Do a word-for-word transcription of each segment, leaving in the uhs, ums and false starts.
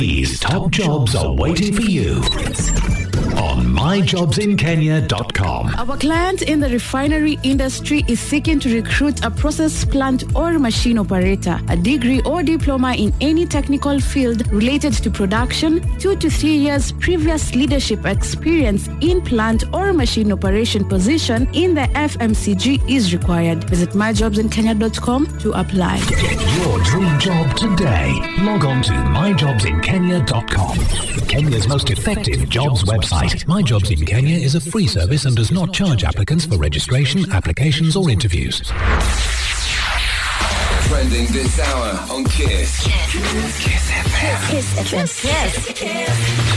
These top jobs are waiting for you on my jobs in kenya dot com. Our client in the refinery industry is seeking to recruit a process plant or machine operator, a degree or diploma in any technical field related to production, two to three years previous leadership experience in plant or machine operation position in the F M C G is required. Visit my jobs in kenya dot com to apply. Get your dream job today. Log on to my jobs in kenya dot com, Kenya's most effective jobs website. My Jobs in Kenya is a free service and does not charge applicants for registration, applications or interviews. Trending this hour on Kiss. Kiss. Kiss F M. Kiss F M. Kiss. Kiss.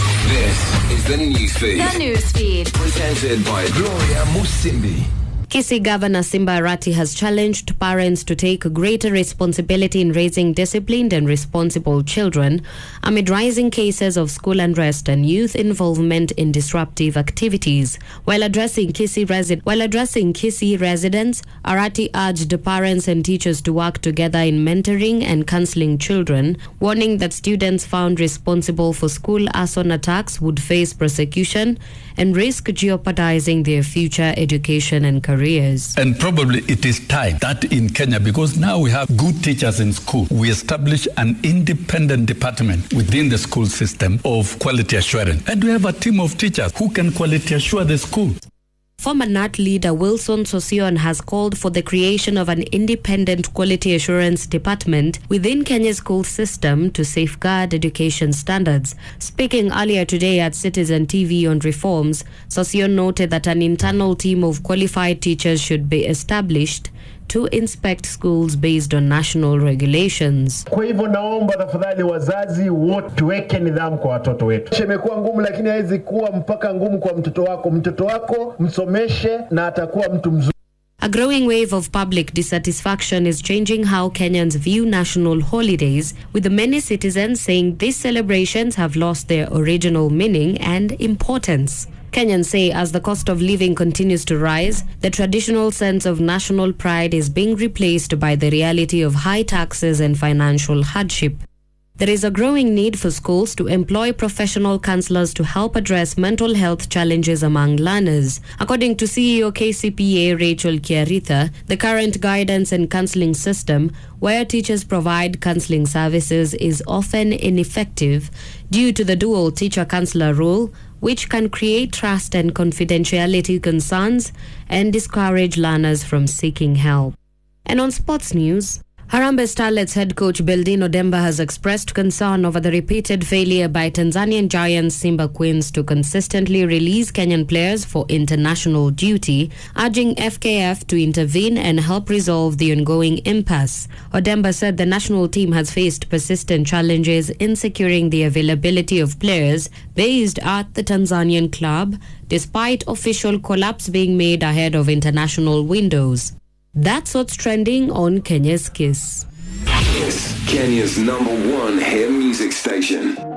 This is the newsfeed. The newsfeed. Presented by Gloria Musimbi. Kisii Governor Simba Arati has challenged parents to take greater responsibility in raising disciplined and responsible children amid rising cases of school unrest and youth involvement in disruptive activities. While addressing Kisii resi- while addressing Kisii residents, Arati urged parents and teachers to work together in mentoring and counseling children, warning that students found responsible for school arson attacks would face prosecution and risk jeopardizing their future education and careers. And probably it is time that in Kenya, because now we have good teachers in school, we establish an independent department within the school system of quality assurance. And we have a team of teachers who can quality assure the school. Former N A T leader Wilson Sosion has called for the creation of an independent quality assurance department within Kenya's school system to safeguard education standards. Speaking earlier today at Citizen T V on reforms, Sosion noted that an internal team of qualified teachers should be established to inspect schools based on national regulations. Kwa hivyo naomba tafadhali wazazi wote tuweke nidhamu kwa watoto wetu. Imekuwa ngumu lakini haiwezi kuwa mpaka ngumu kwa mtoto wako. Mtoto wako msomeshe na atakuwa mtu mzuri. A growing wave of public dissatisfaction is changing how Kenyans view national holidays, with many citizens saying these celebrations have lost their original meaning and importance. Kenyans say as the cost of living continues to rise, the traditional sense of national pride is being replaced by the reality of high taxes and financial hardship. There is a growing need for schools to employ professional counselors to help address mental health challenges among learners. According to C E O K C P A Rachel Kiaritha, the current guidance and counseling system, where teachers provide counseling services, is often ineffective due to the dual teacher-counselor rule, which can create trust and confidentiality concerns and discourage learners from seeking help. And on sports news, Harambee Starlets head coach Beldino Demba has expressed concern over the repeated failure by Tanzanian giants Simba Queens to consistently release Kenyan players for international duty, urging F K F to intervene and help resolve the ongoing impasse. Odemba said the national team has faced persistent challenges in securing the availability of players based at the Tanzanian club, despite official call-ups being made ahead of international windows. That's what's trending on Kenya's Kiss. Kiss, Kenya's number one hit music station.